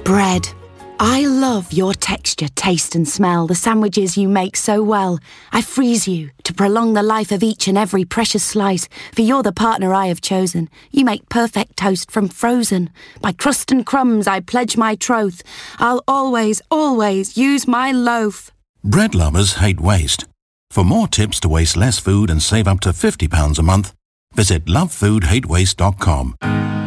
Bread. I love your texture, taste and smell, the sandwiches you make so well. I freeze you to prolong the life of each and every precious slice, for you're the partner I have chosen. You make perfect toast from frozen. By crust and crumbs I pledge my troth. I'll always, always use my loaf. Bread lovers hate waste. For more tips to waste less food and save up to £50 a month, visit lovefoodhatewaste.com.